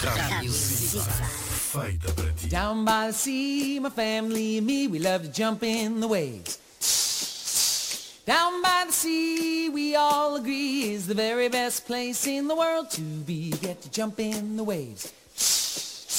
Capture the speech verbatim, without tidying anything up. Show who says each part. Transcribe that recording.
Speaker 1: W Ziza.
Speaker 2: Feita para ti.
Speaker 3: Down by the sea, my family and me, we love to jump in the waves. Down by the sea, we all agree, is the very best place in the world to be. Get to jump in the waves.